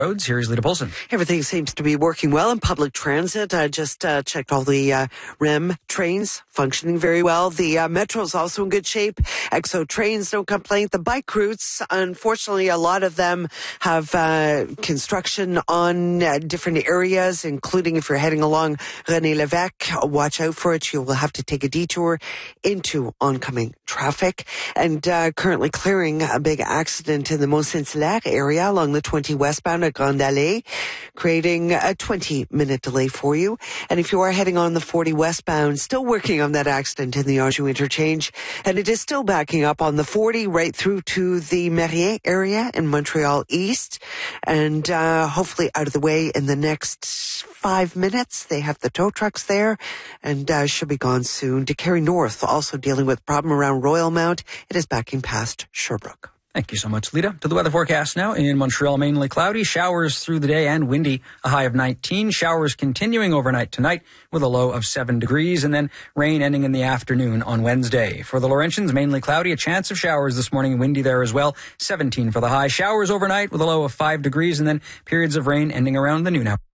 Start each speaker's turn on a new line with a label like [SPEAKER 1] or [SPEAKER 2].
[SPEAKER 1] roads. Here's Lita Polson.
[SPEAKER 2] Everything seems to be working well in public transit. I just checked all the REM trains functioning very well. The metro's also in good shape. EXO trains, no complaint. The bike routes, unfortunately, a lot of them have construction on different areas, including if you're heading along René Lévesque. Watch out for it. You will have to take a detour into oncoming traffic. And currently clearing a big accident in the Mont-Saint-Hilaire area along the 20 westbound at Grande Allée, creating a 20-minute delay for you. And if you are heading on the 40 westbound, still working on that accident in the Anjou interchange, and it is still backing up on the 40 right through to the Mérier area in Montreal East, and hopefully out of the way in the next 5 minutes. They have the tow trucks there and should be gone soon. To Kerry North, also dealing with a problem around Royalmount. It is backing past Sherbrooke.
[SPEAKER 1] Thank you so much, Lita. To the weather forecast now. In Montreal, mainly cloudy, showers through the day and windy, a high of 19. Showers continuing overnight tonight with a low of 7 degrees, and then rain ending in the afternoon on Wednesday. For the Laurentians, mainly cloudy, a chance of showers this morning, windy there as well. 17 for the high. Showers overnight with a low of 5 degrees, and then periods of rain ending around the noon hour.